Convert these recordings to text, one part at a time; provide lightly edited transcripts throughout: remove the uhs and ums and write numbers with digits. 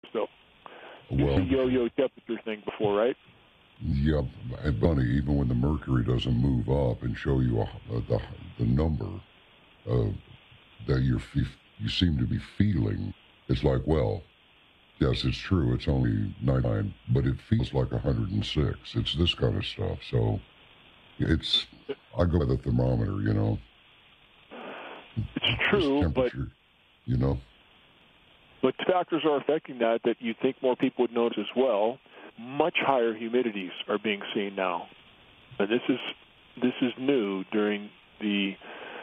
So Well, it's a yo-yo temperature thing before, right? yeah, and Bunny, even when the mercury doesn't move up and show you the number that you seem to be feeling, it's like, well, yes, it's true. It's only 99, but it feels like 106. It's this kind of stuff. So I go by the thermometer, It's true, but you know. But factors are affecting that you think more people would notice as well. Much higher humidities are being seen now, and this is new during the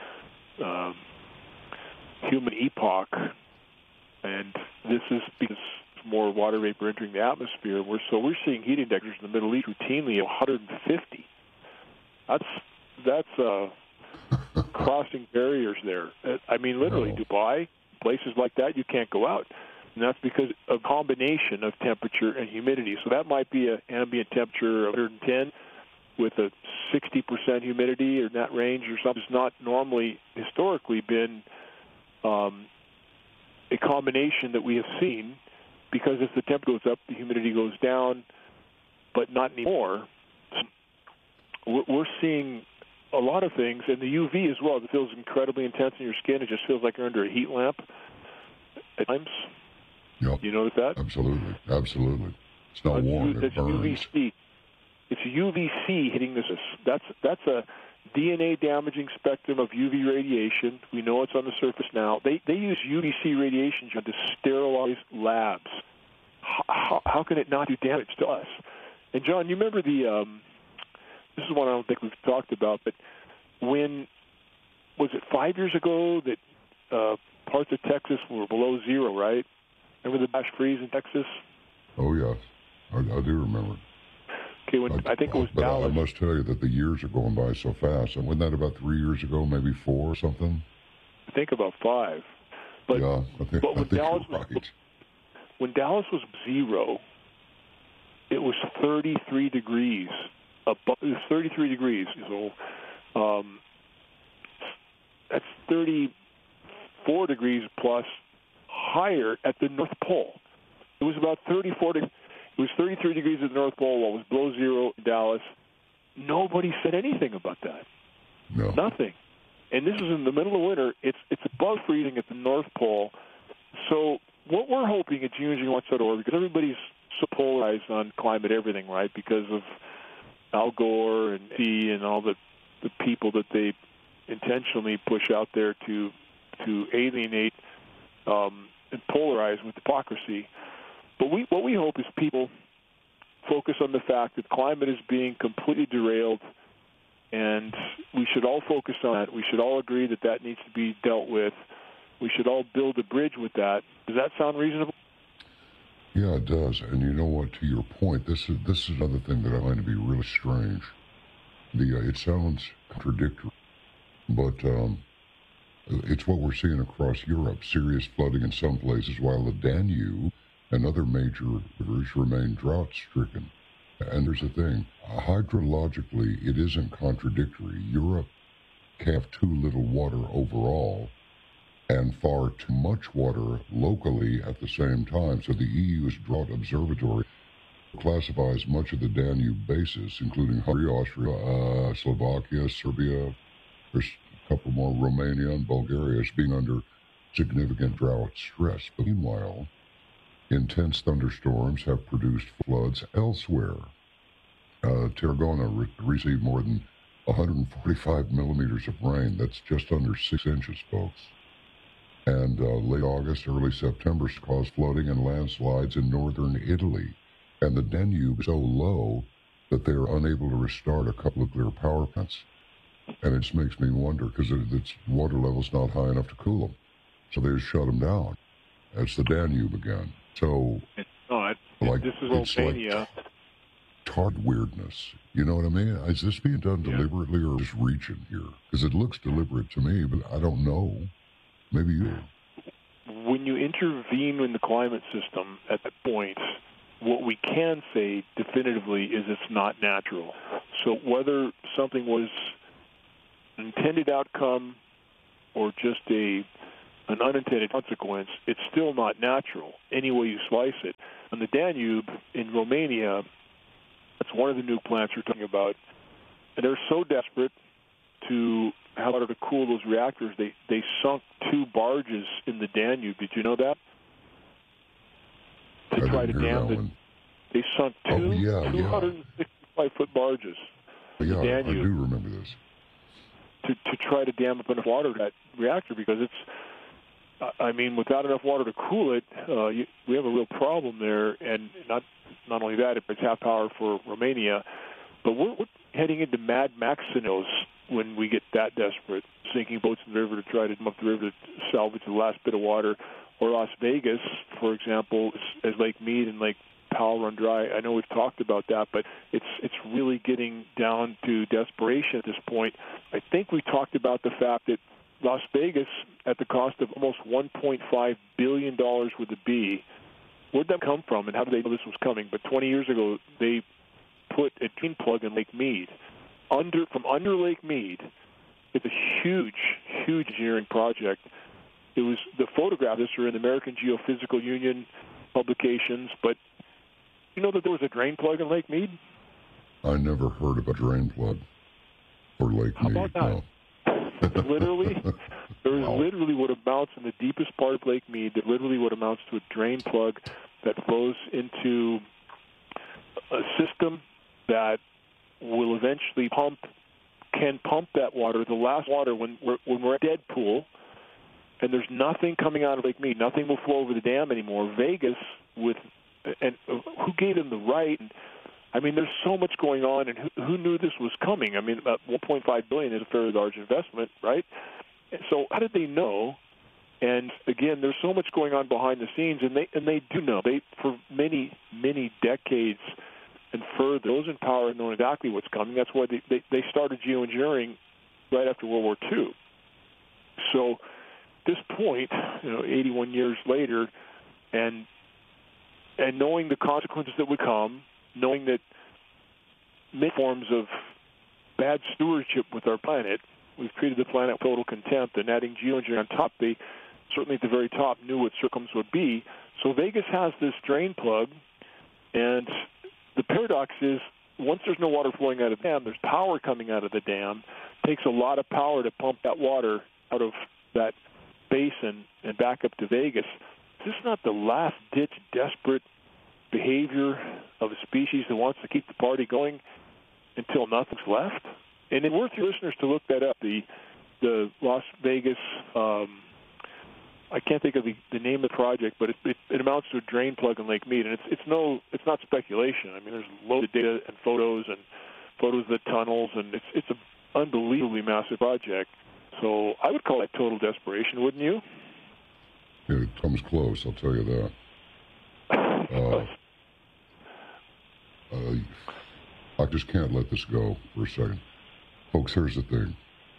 human epoch, and this is because more water vapor entering the atmosphere. We're seeing heat indexes in the Middle East routinely at 150. That's crossing barriers there. I mean, literally, No. Dubai, places like that, you can't go out. And that's because of a combination of temperature and humidity. So that might be an ambient temperature of 110 with a 60% humidity or in that range or something. It's not normally, historically, been a combination that we have seen, because as the temperature goes up, the humidity goes down, but not anymore. We're seeing a lot of things, and the UV as well. It feels incredibly intense in your skin. It just feels like you're under a heat lamp at times. Yep. You notice that? Absolutely. It's not warm. It burns. UVC. It's UVC hitting this. That's a DNA damaging spectrum of UV radiation. We know it's on the surface now. They use UVC radiation to sterilize labs. How can it not do damage to us? And John, you remember this is one I don't think we've talked about, but when, was it 5 years ago that parts of Texas were below zero, right? Remember the flash freeze in Texas? Oh, yes. I do remember. Okay, I think it was Dallas. I must tell you that the years are going by so fast. And wasn't that about 3 years ago, maybe 4 or something? I think about 5. But, yeah, I think Dallas you're right. When Dallas was zero, it was 33 degrees. It was 33 degrees. So that's 34 degrees plus higher at the North Pole. It was about 34. It was 33 degrees at the North Pole while it was below zero in Dallas. Nobody said anything about that. No. Nothing. And this is in the middle of winter. It's above freezing at the North Pole. So what we're hoping at geoengineering.org, because everybody's so polarized on climate everything, right, because of Al Gore and and all the people that they intentionally push out there to alienate and polarize with hypocrisy. But what we hope is people focus on the fact that climate is being completely derailed, and we should all focus on that. We should all agree that needs to be dealt with. We should all build a bridge with that. Does that sound reasonable? Yeah, it does. And you know what? To your point, this is another thing that I find to be really strange. It sounds contradictory, but it's what we're seeing across Europe: serious flooding in some places, while the Danube and other major rivers remain drought-stricken. And there's the thing: hydrologically, it isn't contradictory. Europe can have too little water overall, and far too much water locally at the same time. So the EU's Drought Observatory classifies much of the Danube basin, including Hungary, Austria, Slovakia, Serbia, there's a couple more, Romania and Bulgaria, as being under significant drought stress. But meanwhile, intense thunderstorms have produced floods elsewhere. Tarragona received more than 145 millimeters of rain. That's just under 6 inches, folks. And late August, early September caused flooding and landslides in northern Italy. And the Danube is so low that they are unable to restart a couple of their power plants. And it just makes me wonder, because its water level's not high enough to cool them. So they just shut them down. That's the Danube again. So, this is Romania. Like tart weirdness. You know what I mean? Is this being done deliberately or just reaching here? Because it looks deliberate to me, but I don't know. Maybe you. When you intervene in the climate system at that point, what we can say definitively is it's not natural. So whether something was an intended outcome or just a an unintended consequence, it's still not natural any way you slice it. On the Danube in Romania, that's one of the nuke plants you're talking about, and they're so desperate to have water to cool those reactors, they sunk 2 barges in the Danube. Did you know that? To try to dam it. They sunk 265-foot barges in the Danube. I do remember this. To try to dam up enough water to that reactor, because it's, without enough water to cool it, we have a real problem there. And not only that, it's half power for Romania, but we're heading into Mad Max scenarios when we get that desperate, sinking boats in the river to try to come up the river to salvage the last bit of water. Or Las Vegas, for example, as Lake Mead and Lake Powell run dry. I know we've talked about that, but it's really getting down to desperation at this point. I think we talked about the fact that Las Vegas, at the cost of almost $1.5 billion with a B, where'd that come from and how did they know this was coming? But 20 years ago, they put a drain plug in Lake Mead. From under Lake Mead, it's a huge engineering project. It was the photographs are in the American Geophysical Union publications, but you know that there was a drain plug in Lake Mead? I never heard of a drain plug for Lake Mead. How about that? No. Literally what amounts in the deepest part of Lake Mead, that literally what amounts to a drain plug that flows into a system that will eventually can pump that water, the last water when we're at dead pool, and there's nothing coming out of Lake Mead. Nothing will flow over the dam anymore. Vegas, who gave them the right? There's so much going on, and who knew this was coming? About $1.5 billion is a fairly large investment, right? So how did they know? And again, there's so much going on behind the scenes, and they do know. They, for many decades and further, those in power know exactly what's coming. That's why they started geoengineering right after World War II. So at this point, 81 years later, and knowing the consequences that would come, knowing that many forms of bad stewardship with our planet, we've treated the planet with total contempt, and adding geoengineering on top, they certainly at the very top knew what circums would be. So Vegas has this drain plug, and the paradox is once there's no water flowing out of the dam, there's power coming out of the dam. It takes a lot of power to pump that water out of that basin and back up to Vegas. Is this not the last-ditch desperate behavior of a species that wants to keep the party going until nothing's left? And it's worth your listeners to look that up. The Las Vegas, I can't think of the name of the project, but it amounts to a drain plug in Lake Mead, and it's not speculation. There's loads of data and photos of the tunnels, and it's an unbelievably massive project. So I would call it total desperation, wouldn't you? It comes close, I'll tell you that. I just can't let this go for a second. Folks, here's the thing.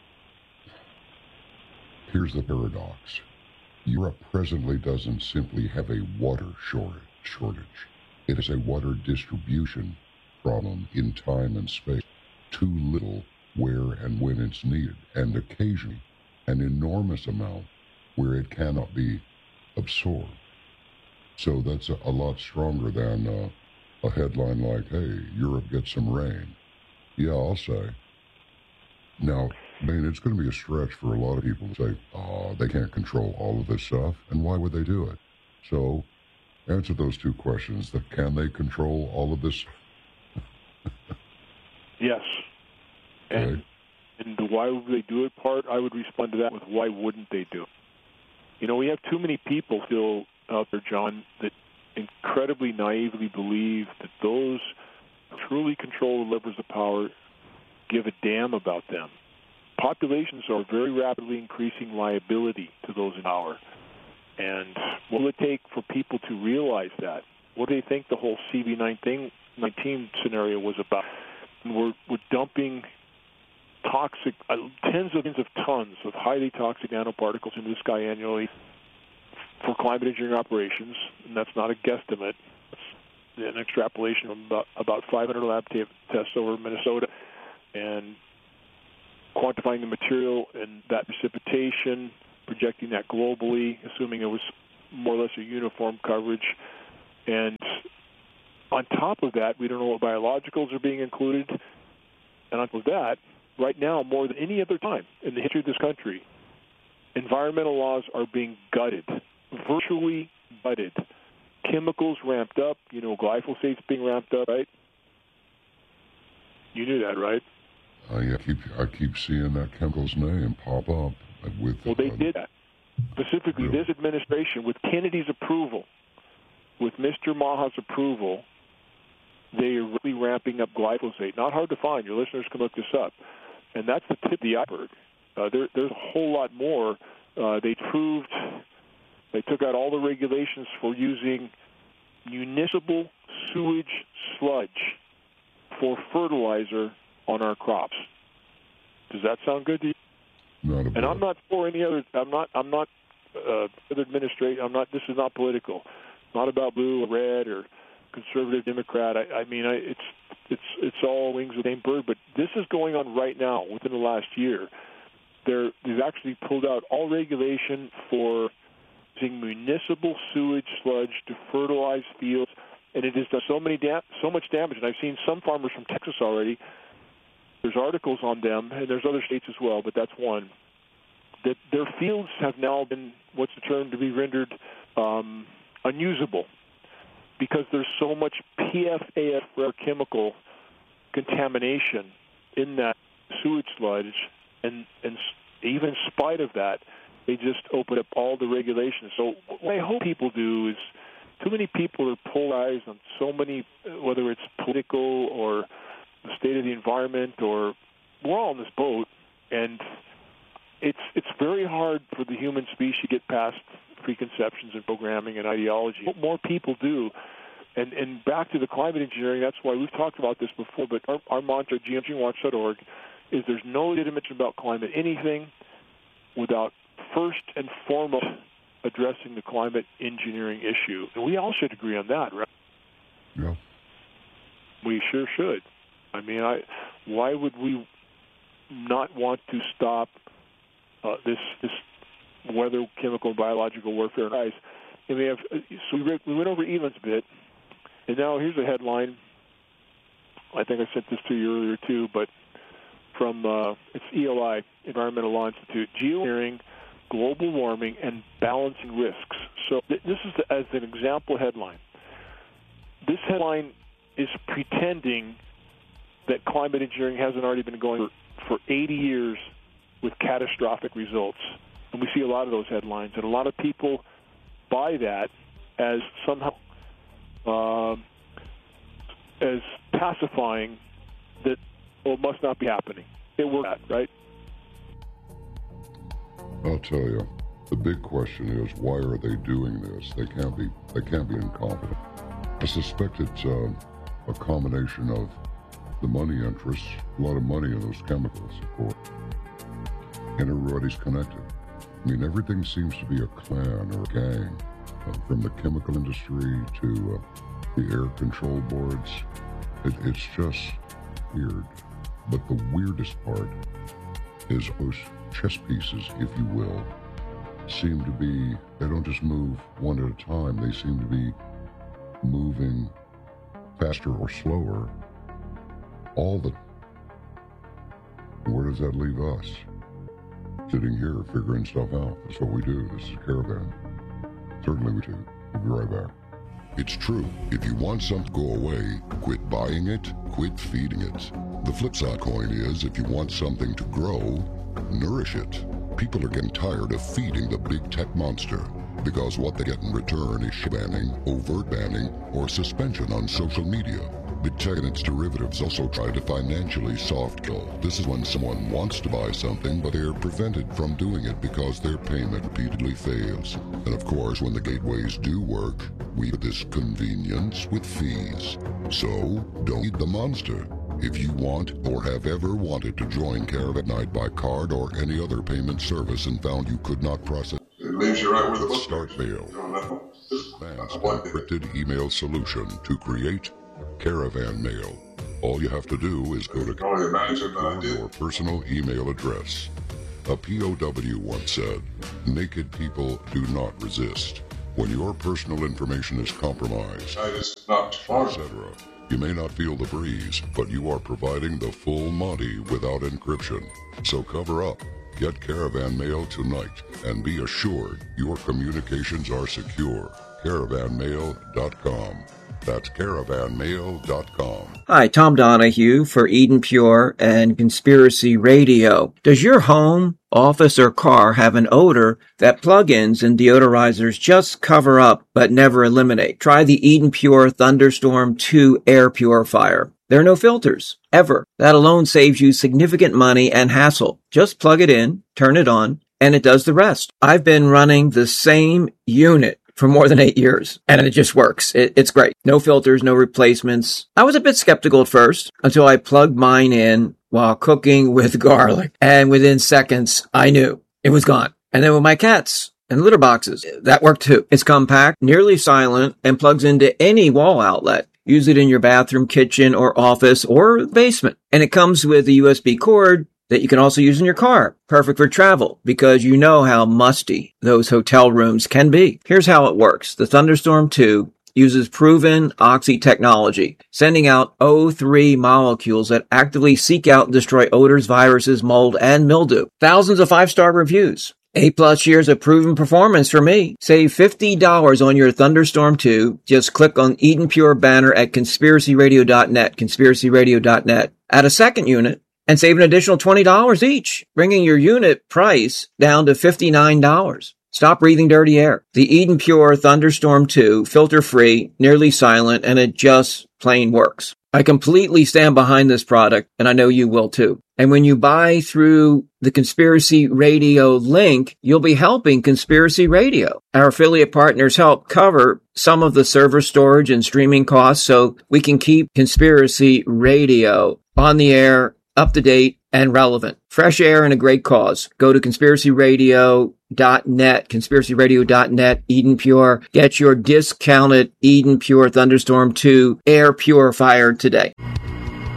Here's the paradox. Europe presently doesn't simply have a water shortage. It is a water distribution problem in time and space. Too little where and when it's needed, and occasionally an enormous amount where it cannot be absorbed. So that's a lot stronger than a headline like, hey, Europe gets some rain. Yeah, I'll say. Now, it's going to be a stretch for a lot of people to say, they can't control all of this stuff, and why would they do it? So, answer those two questions. Can they control all of this? Yes. Okay. And the why would they do it part, I would respond to that with why wouldn't they do it? We have too many people still out there, John, that incredibly naively believe that those who truly control the levers of power give a damn about them. Populations are very rapidly increasing liability to those in power. And what will it take for people to realize that? What do they think the whole CV19 scenario was about? And we're dumping toxic, tens of tons of highly toxic nanoparticles into the sky annually for climate engineering operations, and that's not a guesstimate. It's an extrapolation of about 500 lab tests over Minnesota, and quantifying the material and that precipitation, projecting that globally, assuming it was more or less a uniform coverage. And on top of that, we don't know what biologicals are being included. And on top of that, right now, more than any other time in the history of this country, environmental laws are being gutted, virtually gutted. Chemicals ramped up. You know, glyphosate's being ramped up, right? You knew that, right? I keep seeing that chemical's name pop up. Well, they did that. Specifically, this administration, with Kennedy's approval, with Mr. Maha's approval, they are really ramping up glyphosate. Not hard to find. Your listeners can look this up. And that's the tip of the iceberg. There's a whole lot more. They took out all the regulations for using municipal sewage sludge for fertilizer on our crops. Does that sound good to you? Not a bit. And I'm not for any other. I'm not other administration. This is not political. It's not about blue or red or conservative Democrat. It's all wings of the same bird. But this is going on right now within the last year. They've actually pulled out all regulation for using municipal sewage sludge to fertilize fields, and it has done so much damage. And I've seen some farmers from Texas already. There's articles on them, and there's other states as well, but that's one. That their fields have now been what's the term to be rendered unusable because there's so much PFAS rare chemical contamination in that sewage sludge, and even in spite of that, they just open up all the regulations. So what I hope people do is, too many people are polarized on so many, whether it's political or the state of the environment, or we're all in this boat, and it's very hard for the human species to get past preconceptions and programming and ideology. What more people do, and back to the climate engineering, that's why we've talked about this before, but our mantra at GMGWatch.org is there's no legitimate about climate anything without first and foremost addressing the climate engineering issue. And we all should agree on that, right? Yeah. We sure should. I mean, why would we not want to stop this weather, chemical, and biological warfare? Guys, and we went over Elin's bit, and now here's a headline. I think I sent this to you earlier too, but from it's ELI, Environmental Law Institute, Geoengineering, Global Warming, and Balancing Risks. So this is as an example headline. This headline is pretending that climate engineering hasn't already been going for 80 years with catastrophic results. And we see a lot of those headlines, and a lot of people buy that as somehow as pacifying that, well, it must not be happening. It works, right? I'll tell you, the big question is, why are they doing this? They can't be incompetent. I suspect it's a combination of the money interests, a lot of money in those chemicals, of course, and everybody's connected. I mean, everything seems to be a clan or a gang, from the chemical industry to the air control boards. It's just weird. But the weirdest part is those chess pieces, if you will, seem to be, they don't just move one at a time, they seem to be moving faster or slower. Where does that leave us? Sitting here figuring stuff out. That's what we do. This is Caravan. Certainly we do. We'll be right back. It's true. If you want something to go away, quit buying it, quit feeding it. The flip side coin is, if you want something to grow, nourish it. People are getting tired of feeding the big tech monster, because what they get in return is banning, overt banning, or suspension on social media. Big tech and its derivatives also try to financially soft kill. This is when someone wants to buy something, but they are prevented from doing it because their payment repeatedly fails. And of course, when the gateways do work, we get this convenience with fees. So, don't feed the monster. If you want or have ever wanted to join Caravan Night by card or any other payment service and found you could not process, it leaves you right where the book Start Mail. Advanced encrypted email solution to create Caravan Mail. All you have to do is go to I only imagine that I did. your personal email address. A POW once said, "Naked people do not resist. When your personal information is compromised, That is not far. etc., you may not feel the breeze, but you are providing the full Monty without encryption. So cover up. Get Caravan Mail tonight and be assured your communications are secure. Caravanmail.com. That's caravanmail.com. Hi, Tom Donahue for Eden Pure and Conspiracy Radio. Does your home, office, or car have an odor that plugins and deodorizers just cover up but never eliminate? Try the Eden Pure Thunderstorm 2 air purifier. There are no filters, ever. That alone saves you significant money and hassle. Just plug it in, turn it on, and it does the rest. I've been running the same unit for more than 8 years, and it just works. It's great. No filters, no replacements. I was a bit skeptical at first until I plugged mine in while cooking with garlic, and within seconds, I knew it was gone. And then with my cats and litter boxes, that worked too. It's compact, nearly silent, and plugs into any wall outlet. Use it in your bathroom, kitchen, or office, or basement. And it comes with a USB cord that you can also use in your car. Perfect for travel, because you know how musty those hotel rooms can be. Here's how it works. The Thunderstorm 2 uses proven Oxy technology, sending out O3 molecules that actively seek out and destroy odors, viruses, mold, and mildew. Thousands of 5-star reviews. 8+ years of proven performance for me. Save $50 on your Thunderstorm 2. Just click on Eden Pure banner at conspiracyradio.net, conspiracyradio.net. Add a second unit and save an additional $20 each, bringing your unit price down to $59. Stop breathing dirty air. The Eden Pure Thunderstorm 2, filter-free, nearly silent, and it just plain works. I completely stand behind this product, and I know you will too. And when you buy through the Conspiracy Radio link, you'll be helping Conspiracy Radio. Our affiliate partners help cover some of the server storage and streaming costs so we can keep Conspiracy Radio on the air, up to date, and relevant. Fresh air and a great cause. Go to conspiracyradio.net, conspiracyradio.net, Eden Pure. Get your discounted Eden Pure Thunderstorm 2 air purifier today.